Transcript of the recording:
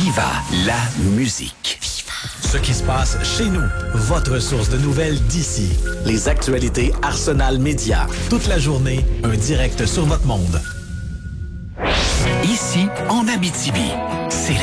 Viva la musique. Ce qui se passe chez nous. Votre source de nouvelles d'ici. Les actualités Arsenal Média. Toute la journée, un direct sur votre monde. Ici, en Abitibi, c'est